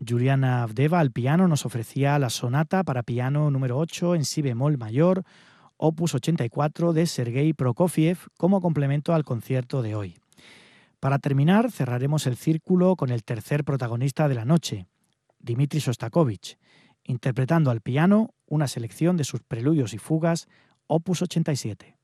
Juliana Avdeva al piano nos ofrecía la sonata para piano número 8 en si bemol mayor, opus 84 de Sergei Prokofiev como complemento al concierto de hoy. Para terminar, cerraremos el círculo con el tercer protagonista de la noche, Dmitri Shostakovich, interpretando al piano una selección de sus preludios y fugas, opus 87.